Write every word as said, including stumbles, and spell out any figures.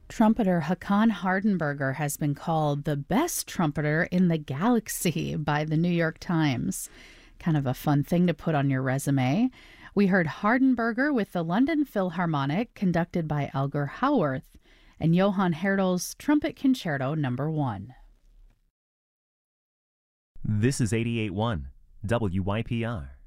Trumpeter Hakan Hardenberger has been called the best trumpeter in the galaxy by the New York Times. Kind of a fun thing to put on your resume. We heard Hardenberger with the London Philharmonic, conducted by Elgar Howarth, and Johann Herdel's Trumpet Concerto Number One. This is eighty-eight point one W Y P R.